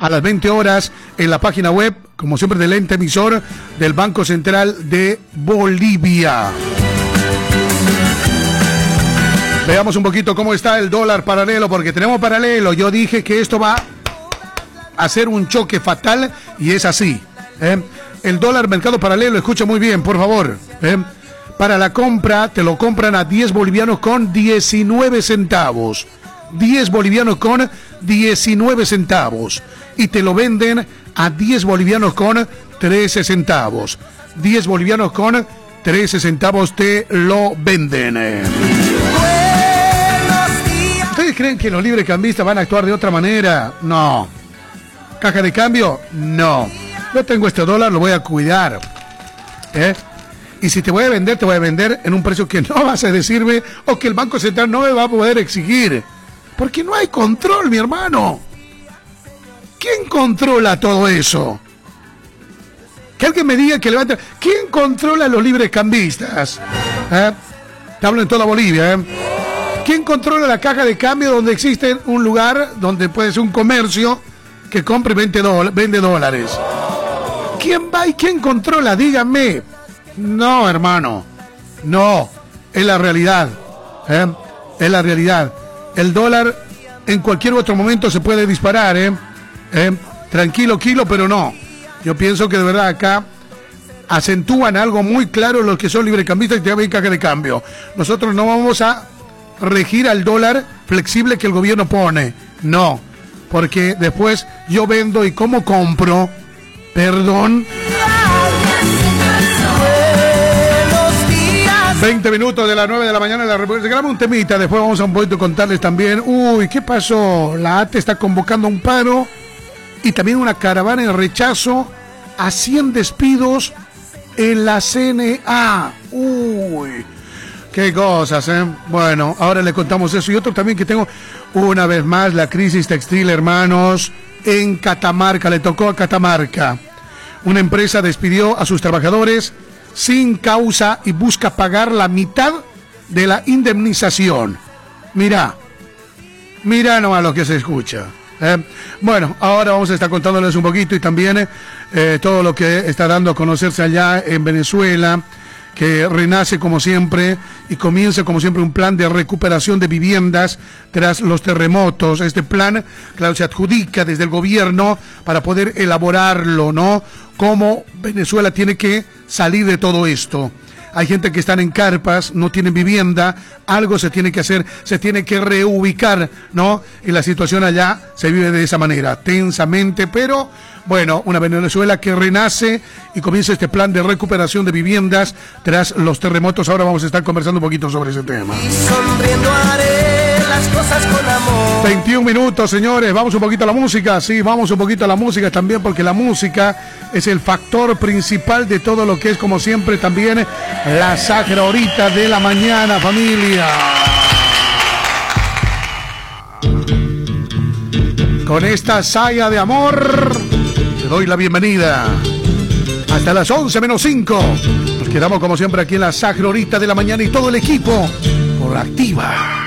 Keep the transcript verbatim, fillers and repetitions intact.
a las veinte horas en la página web, como siempre, del ente emisor del Banco Central de Bolivia. Veamos un poquito cómo está el dólar paralelo, porque tenemos paralelo. Yo dije que esto va a ser un choque fatal y es así. ¿eh? El dólar mercado paralelo, escucha muy bien, por favor. ¿eh? Para la compra, te lo compran a diez bolivianos con diecinueve centavos. diez bolivianos con diecinueve centavos. Y te lo venden a diez bolivianos con trece centavos. diez bolivianos con trece centavos te lo venden. ¿Ustedes creen que los librecambistas van a actuar de otra manera? No. ¿Caja de cambio? No. Yo tengo este dólar, lo voy a cuidar. ¿Eh? Y si te voy a vender, te voy a vender en un precio que no vas a decirme o que el Banco Central no me va a poder exigir. Porque no hay control, mi hermano. ¿Quién controla todo eso? Que alguien me diga que levanta. ¿Quién controla a los librecambistas? ¿Eh? Te hablo en toda Bolivia, ¿eh? ¿Quién controla la caja de cambio donde existe un lugar donde puede ser un comercio que compre veinte dólares? ¿Quién va y quién controla? Díganme. No, hermano. No. Es la realidad. ¿eh? Es la realidad. El dólar en cualquier otro momento se puede disparar, ¿eh? ¿eh? Tranquilo, kilo, pero no. Yo pienso que de verdad acá acentúan algo muy claro los que son librecambistas y te ven caja de cambio. Nosotros no vamos a regir al dólar flexible que el gobierno pone. No. Porque después yo vendo y como compro. Perdón. veinte minutos de las nueve de la mañana en la República. Graba un temita, después vamos a un poquito contarles también. Uy, ¿qué pasó? La A T E está convocando un paro y también una caravana en rechazo a cien despidos en la C N A. Uy, qué cosas, ¿eh? Bueno, ahora le contamos eso. Y otro también que tengo, una vez más, la crisis textil, hermanos, en Catamarca. Le tocó a Catamarca. Una empresa despidió a sus trabajadores sin causa y busca pagar la mitad de la indemnización. Mira, mira nomás lo que se escucha. ¿eh? Bueno, ahora vamos a estar contándoles un poquito y también eh, todo lo que está dando a conocerse allá en Venezuela, que renace como siempre y comienza como siempre un plan de recuperación de viviendas tras los terremotos. Este plan, claro, se adjudica desde el gobierno para poder elaborarlo, ¿no? Cómo Venezuela tiene que salir de todo esto. Hay gente que están en carpas, no tienen vivienda, algo se tiene que hacer, se tiene que reubicar, ¿no? Y la situación allá se vive de esa manera, tensamente, pero bueno, una Venezuela que renace y comienza este plan de recuperación de viviendas tras los terremotos. Ahora vamos a estar conversando un poquito sobre ese tema. Y sonriendo haré las cosas con amor. veintiún minutos, señores, vamos un poquito a la música, sí, vamos un poquito a la música también, porque la música es el factor principal de todo lo que es, como siempre, también la sacra horita de la mañana, familia. Con esta saya de amor te doy la bienvenida hasta las once menos cinco. Nos quedamos como siempre aquí en la sacra horita de la mañana y todo el equipo por Activa.